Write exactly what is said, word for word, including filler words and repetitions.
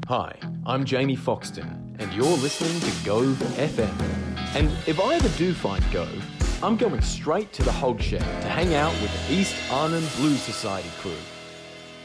Hi, I'm Jamie Foxton, and you're listening to Go F M. And if I ever do find Go, I'm going straight to the Hog Shed to hang out with the East Arnhem Blues Society crew.